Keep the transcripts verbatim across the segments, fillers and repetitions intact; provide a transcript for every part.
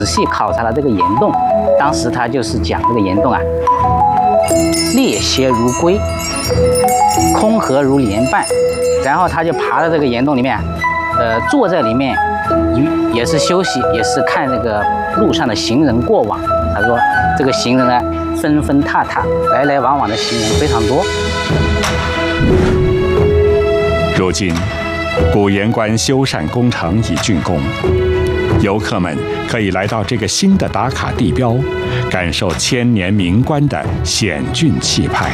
仔细考察了这个岩洞，当时他就是讲这个岩洞啊，裂歇如龟，空合如莲瓣。然后他就爬到这个岩洞里面，呃，坐在里面，也是休息，也是看那个路上的行人过往。他说，这个行人呢，纷纷踏踏，来来往往的行人非常多。 如今，古岩关修缮工程已竣工，游客们可以来到这个新的打卡地标，感受千年名关的险峻气派。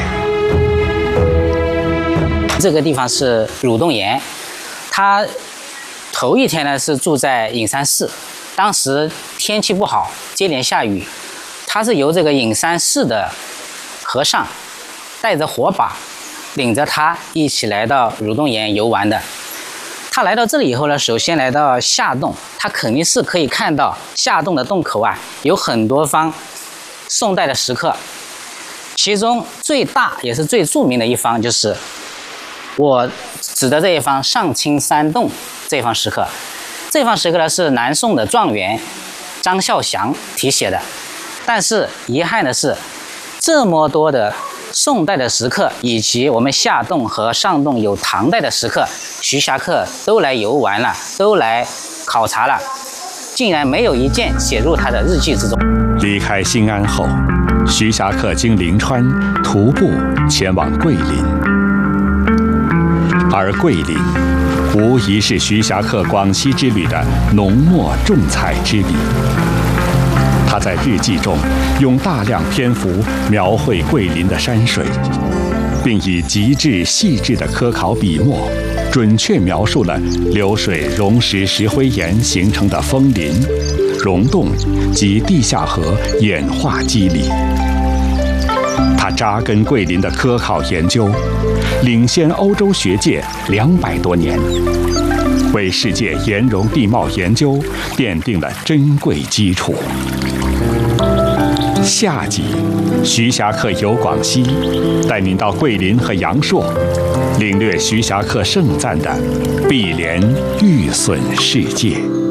这个地方是汝洞岩，他头一天呢是住在隐山寺，当时天气不好，接连下雨，他是由这个隐山寺的和尚带着火把，领着他一起来到汝洞岩游玩的。他来到这里以后呢，首先来到下洞，他肯定是可以看到下洞的洞口啊，有很多方宋代的石刻，其中最大也是最著名的一方就是我指的这一方上清山洞这一方石刻。这方石刻呢是南宋的状元张孝祥题写的，但是遗憾的是，这么多的宋代的石刻，以及我们下洞和上洞有唐代的石刻，徐霞客都来游玩了，都来考察了，竟然没有一件写入他的日记之中。 离开新安后，徐霞客经临川徒步前往桂林，而桂林无疑是徐霞客广西之旅的浓墨重彩之笔。他在日记中用大量篇幅描绘桂林的山水，并以极致细致的科考笔墨，准确描述了流水溶蚀石灰岩形成的峰林、溶洞及地下河演化机理。他扎根桂林的科考研究，领先欧洲学界两百多年，为世界岩溶地貌研究奠定了珍贵基础。下集，徐霞客游广西，带您到桂林和阳朔，领略徐霞客盛赞的碧莲玉笋世界。